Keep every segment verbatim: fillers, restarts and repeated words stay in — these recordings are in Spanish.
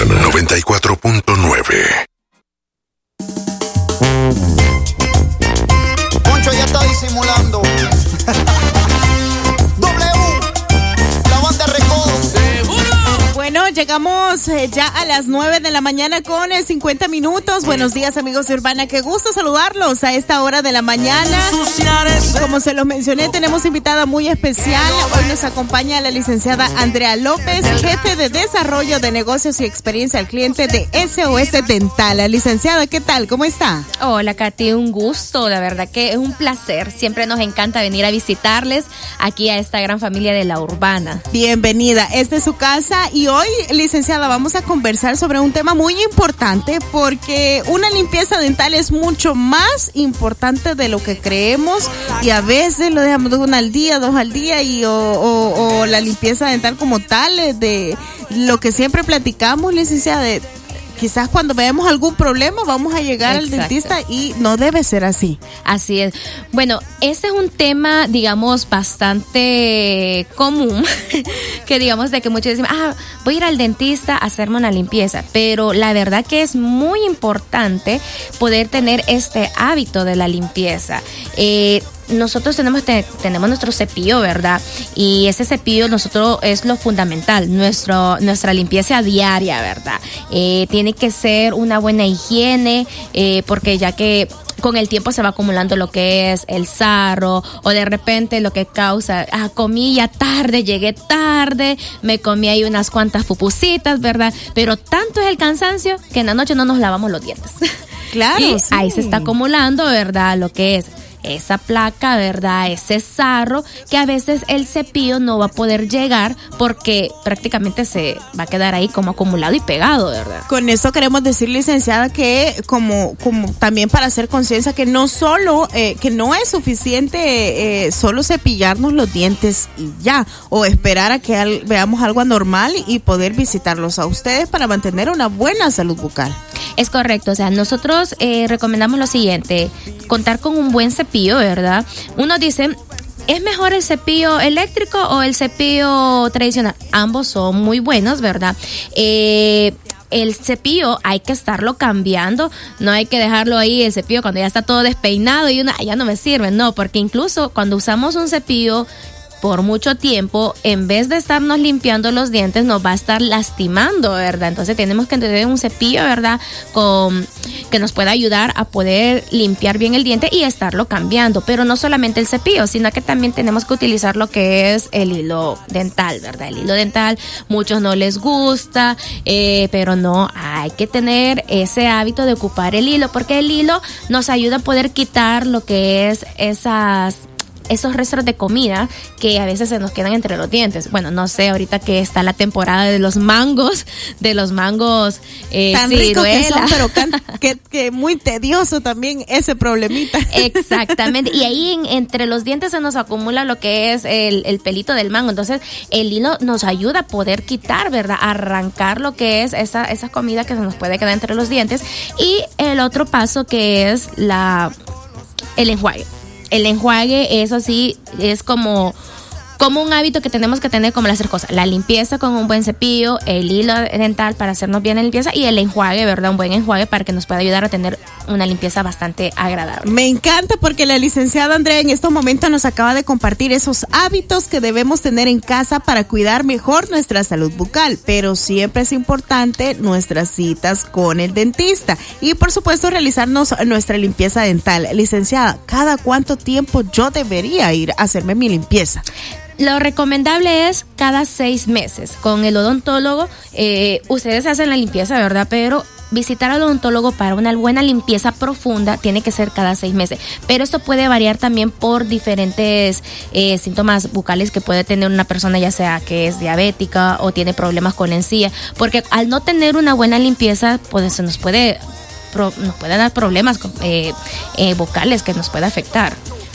Urbana noventa y cuatro punto nueve. Poncho ya está disimulando. W, la banda Recodo. Bueno, llegamos eh, ya a las nueve de la mañana con eh, cincuenta minutos. Buenos días, amigos de Urbana. Qué gusto saludarlos a esta hora de la mañana. Como se los mencioné, tenemos invitada muy especial. Hoy nos acompaña la licenciada Andrea López, jefe de Desarrollo de Negocios y Experiencia al Cliente de S O S Dental. La licenciada, ¿qué tal? ¿Cómo está? Hola, Katy, un gusto. La verdad que es un placer. Siempre nos encanta venir a visitarles aquí a esta gran familia de la Urbana. Bienvenida. Esta es su casa y hoy, licenciada, vamos a conversar sobre un tema muy importante porque una limpieza dental es mucho más importante de lo que creemos y a veces lo dejamos de una al día, dos al día y o, o, o la limpieza dental como tal, de lo que siempre platicamos, licenciada, de quizás cuando veamos algún problema vamos a llegar Exacto. al dentista y no debe ser así. Así es. Bueno, este es un tema, digamos, bastante común, que digamos de que muchos decimos, ah, voy a ir al dentista a hacerme una limpieza, pero la verdad que es muy importante poder tener este hábito de la limpieza. Eh, Nosotros tenemos te, tenemos nuestro cepillo, ¿verdad? Y ese cepillo nosotros es lo fundamental, nuestro nuestra limpieza diaria, ¿verdad? Eh, tiene que ser una buena higiene, eh, porque ya que con el tiempo se va acumulando lo que es el sarro o de repente lo que causa, ah, comí ya tarde, llegué tarde, me comí ahí unas cuantas pupusitas, ¿verdad? Pero tanto es el cansancio que en la noche no nos lavamos los dientes. Claro, y sí. Ahí se está acumulando, ¿verdad? Lo que es esa placa, ¿verdad? Ese sarro que a veces el cepillo no va a poder llegar porque prácticamente se va a quedar ahí como acumulado y pegado, ¿verdad? Con eso queremos decir, licenciada, que como como también para hacer conciencia que no solo, eh, que no es suficiente eh, solo cepillarnos los dientes y ya, o esperar a que al, veamos algo anormal y poder visitarlos a ustedes para mantener una buena salud bucal. Es correcto, o sea, nosotros eh, recomendamos lo siguiente, contar con un buen cepillo, ¿verdad? Uno dice, ¿es mejor el cepillo eléctrico o el cepillo tradicional? Ambos son muy buenos, ¿verdad? Eh... El cepillo hay que estarlo cambiando, no hay que dejarlo ahí, el cepillo cuando ya está todo despeinado y una, ya no me sirve, no, porque incluso cuando usamos un cepillo por mucho tiempo, en vez de estarnos limpiando los dientes, nos va a estar lastimando, ¿verdad? Entonces tenemos que tener un cepillo, ¿verdad? Con, que nos pueda ayudar a poder limpiar bien el diente y estarlo cambiando. Pero no solamente el cepillo, sino que también tenemos que utilizar lo que es el hilo dental, ¿verdad? El hilo dental, muchos no les gusta, eh, pero no, hay que tener ese hábito de ocupar el hilo, porque el hilo nos ayuda a poder quitar lo que es esas... esos restos de comida que a veces se nos quedan entre los dientes. Bueno, no sé, ahorita que está la temporada de los mangos, de los mangos eh, tan ricos que son, pero can, que, que muy tedioso también ese problemita. Exactamente, y ahí en, entre los dientes se nos acumula lo que es el, el pelito del mango, entonces el hilo nos ayuda a poder quitar, ¿verdad? Arrancar lo que es esa, esa comida que se nos puede quedar entre los dientes. Y el otro paso que es la el enjuague. El enjuague, eso sí, es como, como un hábito que tenemos que tener como las tres cosas. La limpieza con un buen cepillo, el hilo dental para hacernos bien la limpieza y el enjuague, ¿verdad? Un buen enjuague para que nos pueda ayudar a tener una limpieza bastante agradable. Me encanta porque la licenciada Andrea en estos momentos nos acaba de compartir esos hábitos que debemos tener en casa para cuidar mejor nuestra salud bucal, pero siempre es importante nuestras citas con el dentista y por supuesto realizarnos nuestra limpieza dental. Licenciada, ¿cada cuánto tiempo yo debería ir a hacerme mi limpieza? Lo recomendable es cada seis meses. Con el odontólogo, eh, ustedes hacen la limpieza, ¿verdad? Pero visitar al odontólogo para una buena limpieza profunda tiene que ser cada seis meses. Pero esto puede variar también por diferentes eh, síntomas bucales que puede tener una persona, ya sea que es diabética o tiene problemas con la encía. Porque al no tener una buena limpieza, pues se nos puede, pro, nos puede dar problemas eh, eh, bucales que nos puede afectar.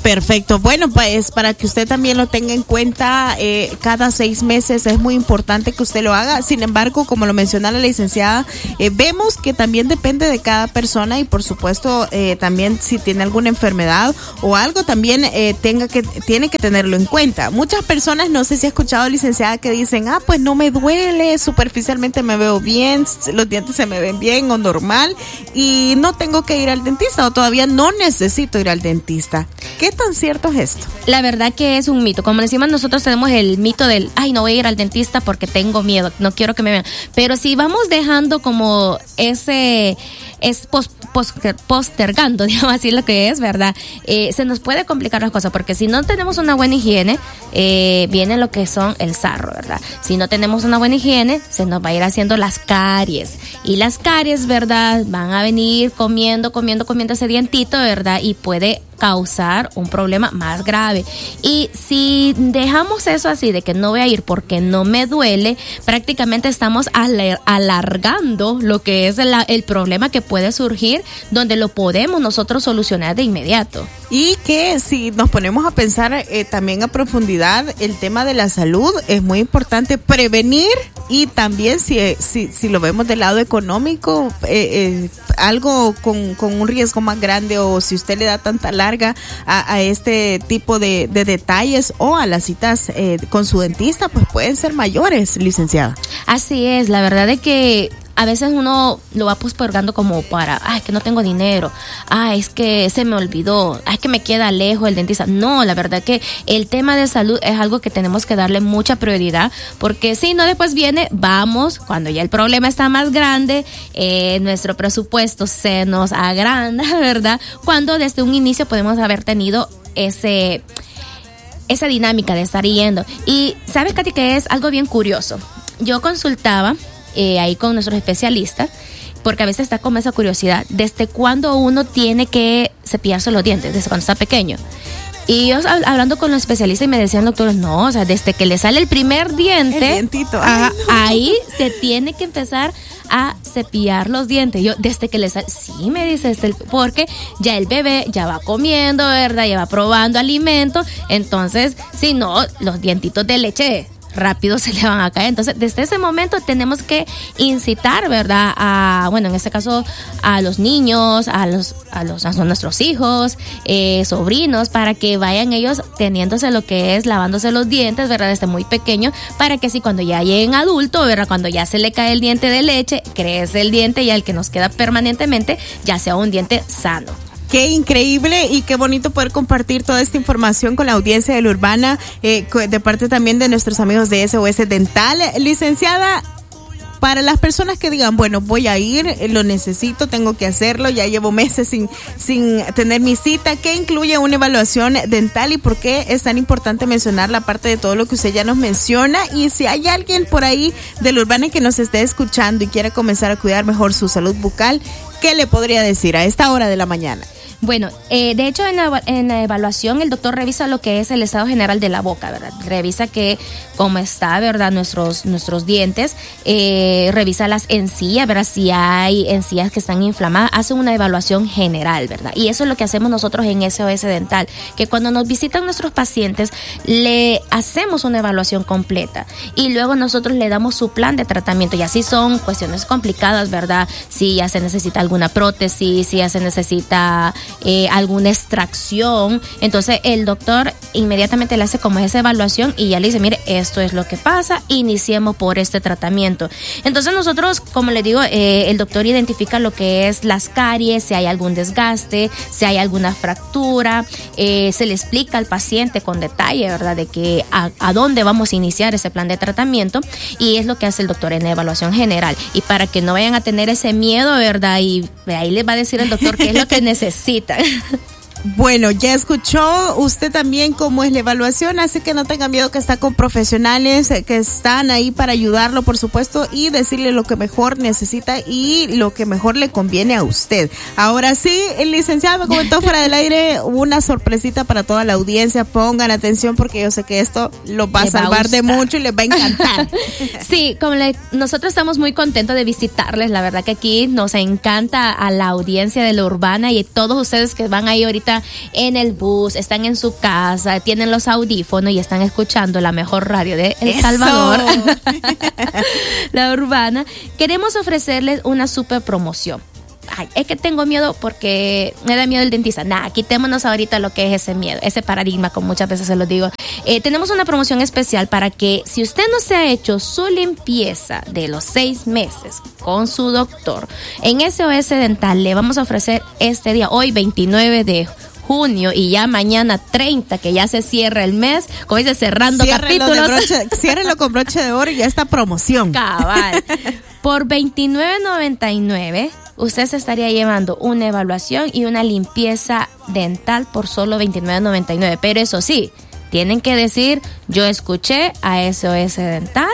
Perfecto. Bueno, pues para que usted también lo tenga en cuenta, eh, cada seis meses es muy importante que usted lo haga. Sin embargo, como lo menciona la licenciada, eh, vemos que también depende de cada persona y por supuesto eh, también si tiene alguna enfermedad o algo también eh, tenga que tiene que tenerlo en cuenta. Muchas personas, no sé si ha escuchado, licenciada, que dicen, ah, pues no me duele, superficialmente me veo bien, los dientes se me ven bien o normal y no tengo que ir al dentista o todavía no necesito ir al dentista. ¿Qué tan cierto es esto? La verdad que es un mito. Como decimos, nosotros tenemos el mito del, ay, no voy a ir al dentista porque tengo miedo, no quiero que me vean. Pero si vamos dejando como ese, es pos, pos, postergando, digamos así lo que es, ¿verdad? Eh, se nos puede complicar las cosas porque si no tenemos una buena higiene, eh, viene lo que son el sarro, ¿verdad? Si no tenemos una buena higiene, se nos va a ir haciendo las caries. Y las caries, ¿verdad? Van a venir comiendo, comiendo, comiendo ese dientito, ¿verdad? Y puede causar un problema más grave. Y si dejamos eso así de que no voy a ir porque no me duele, prácticamente estamos alar- alargando lo que es el, el problema que puede surgir, donde lo podemos nosotros solucionar de inmediato. Y que si nos ponemos a pensar eh, también a profundidad, el tema de la salud es muy importante prevenir y también si, si, si lo vemos del lado económico, eh, eh, algo con, con un riesgo más grande o si usted le da tanta larga a, a este tipo de, de detalles o a las citas eh, con su dentista, pues pueden ser mayores, licenciada. Así es, la verdad es que a veces uno lo va postergando como para, ay, es que no tengo dinero, ay, es que se me olvidó, ay, es que me queda lejos el dentista. No, la verdad que el tema de salud es algo que tenemos que darle mucha prioridad, porque si no, después viene, vamos, cuando ya el problema está más grande, eh, nuestro presupuesto se nos agranda, ¿verdad? Cuando desde un inicio podemos haber tenido ese... esa dinámica de estar yendo. Y ¿sabes, Katy, que es algo bien curioso? Yo consultaba eh, ahí con nuestros especialistas, porque a veces está como esa curiosidad, ¿desde cuándo uno tiene que cepillarse los dientes? ¿Desde cuando está pequeño? Y yo hablando con los especialistas y me decían, doctores, no, o sea, desde que le sale el primer diente, el dientito, a, ay, no. ahí se tiene que empezar a cepillar los dientes. Yo, desde que le sale, sí, me dice, este, porque ya el bebé ya va comiendo, ¿verdad? Ya va probando alimentos, entonces, si no, los dientitos de leche rápido se le van a caer. Entonces, desde ese momento tenemos que incitar, ¿verdad? A, bueno, en este caso, a los niños, a los, a los, a nuestros hijos, eh, sobrinos, para que vayan ellos teniéndose lo que es lavándose los dientes, ¿verdad? Desde muy pequeño, para que si cuando ya lleguen adultos, ¿verdad? Cuando ya se le cae el diente de leche, crece el diente y el que nos queda permanentemente, ya sea un diente sano. Qué increíble y qué bonito poder compartir toda esta información con la audiencia de la Urbana, eh, de parte también de nuestros amigos de S O S Dental. Licenciada, para las personas que digan, bueno, voy a ir, lo necesito, tengo que hacerlo, ya llevo meses sin, sin tener mi cita, ¿qué incluye una evaluación dental y por qué es tan importante mencionar la parte de todo lo que usted ya nos menciona? Y si hay alguien por ahí de la Urbana que nos esté escuchando y quiere comenzar a cuidar mejor su salud bucal, ¿qué le podría decir a esta hora de la mañana? Bueno, eh, de hecho en la, en la evaluación el doctor revisa lo que es el estado general de la boca, ¿verdad? Revisa que cómo está, ¿verdad? Nuestros nuestros dientes, eh, revisa las encías, ¿verdad? Si hay encías que están inflamadas, hace una evaluación general, ¿verdad? Y eso es lo que hacemos nosotros en S O S Dental, que cuando nos visitan nuestros pacientes le hacemos una evaluación completa y luego nosotros le damos su plan de tratamiento y así son cuestiones complicadas, ¿verdad? Si ya se necesita alguna prótesis, si ya se necesita Eh, alguna extracción, entonces el doctor inmediatamente le hace como esa evaluación y ya le dice, mire, esto es lo que pasa, iniciemos por este tratamiento. Entonces nosotros, como le digo, eh, el doctor identifica lo que es las caries, si hay algún desgaste, si hay alguna fractura, eh, se le explica al paciente con detalle, ¿verdad?, de que a, a dónde vamos a iniciar ese plan de tratamiento y es lo que hace el doctor en la evaluación general. Y para que no vayan a tener ese miedo, ¿verdad?, y ahí les va a decir el doctor qué es lo que necesita. Bueno, ya escuchó usted también cómo es la evaluación, así que no tenga miedo, que está con profesionales que están ahí para ayudarlo, por supuesto, y decirle lo que mejor necesita y lo que mejor le conviene a usted. Ahora sí, el licenciado me comentó fuera del aire una sorpresita para toda la audiencia. Pongan atención porque yo sé que esto los va a salvar de mucho y les va a encantar. Sí, como le, nosotros estamos muy contentos de visitarles, la verdad que aquí nos encanta a la audiencia de la Urbana y todos ustedes que van ahí ahorita ahorita en el bus, están en su casa, tienen los audífonos y están escuchando la mejor radio de El ¡Eso! Salvador, la Urbana, queremos ofrecerles una super promoción. Ay, es que tengo miedo porque me da miedo el dentista. Nah, quitémonos ahorita lo que es ese miedo, ese paradigma, como muchas veces se lo digo. Eh, tenemos una promoción especial para que si usted no se ha hecho su limpieza de los seis meses con su doctor, en S O S Dental le vamos a ofrecer este día, hoy veintinueve de junio y ya mañana treinta, que ya se cierra el mes, como dice, cerrando Ciérrenlo capítulos. de broche- ciérrenlo con broche de oro y ya esta promoción. Cabal. Por veintinueve noventa y nueve usted se estaría llevando una evaluación y una limpieza dental por solo veintinueve noventa y nueve. Pero eso sí, tienen que decir, yo escuché a S O S Dental,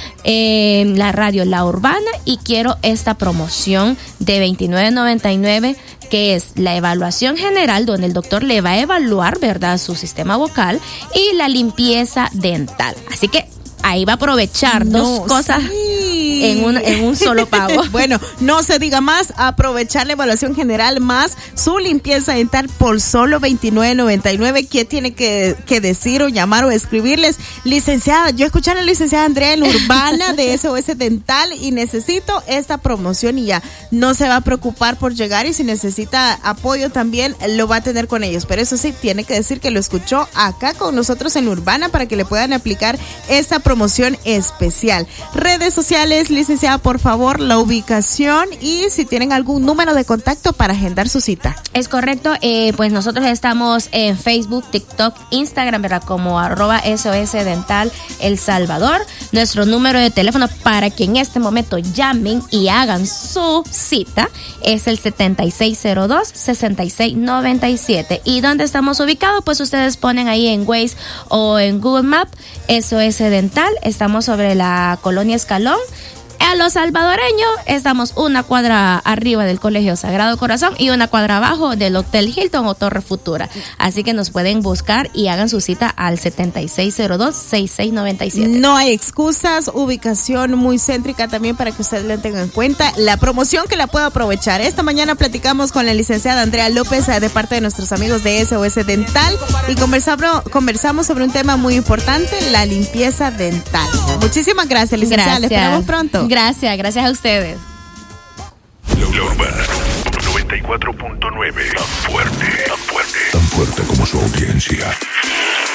eh, la radio La Urbana, y quiero esta promoción de veintinueve noventa y nueve, que es la evaluación general, donde el doctor le va a evaluar, ¿verdad?, su sistema vocal, y la limpieza dental. Así que ahí va a aprovechar No, dos cosas sí. en un, en un solo pago. Bueno, no se diga más, aprovechar la evaluación general más su limpieza dental por solo veintinueve noventa y nueve. ¿Qué tiene que, que decir o llamar o escribirles? Licenciada, yo escuché a la licenciada Andrea en Urbana de S O S Dental y necesito esta promoción, y ya no se va a preocupar por llegar, y si necesita apoyo también lo va a tener con ellos. Pero eso sí, tiene que decir que lo escuchó acá con nosotros en Urbana para que le puedan aplicar esta promoción especial. Redes sociales, licenciada, por favor, la ubicación y si tienen algún número de contacto para agendar su cita. Es correcto, eh, pues nosotros estamos en Facebook, TikTok, Instagram, ¿verdad?, como arroba S O S Dental El Salvador. Nuestro número de teléfono para que en este momento llamen y hagan su cita es el setenta y seis cero dos, sesenta y seis noventa y siete. ¿Y dónde estamos ubicados? Pues ustedes ponen ahí en Waze o en Google Maps S O S Dental. Estamos sobre la Colonia Escalón. A los salvadoreños estamos una cuadra arriba del Colegio Sagrado Corazón y una cuadra abajo del Hotel Hilton o Torre Futura. Así que nos pueden buscar y hagan su cita al setenta y seis cero dos, sesenta y seis noventa y siete. No hay excusas, ubicación muy céntrica también para que ustedes la tengan en cuenta. La promoción que la pueda aprovechar. Esta mañana platicamos con la licenciada Andrea López de parte de nuestros amigos de S O S Dental y conversamos, conversamos sobre un tema muy importante, la limpieza dental. Muchísimas gracias, licenciada. Gracias. Le esperamos pronto. Gracias, gracias a ustedes. La Urbana noventa y cuatro punto nueve. Tan fuerte, tan fuerte. Tan fuerte como su audiencia.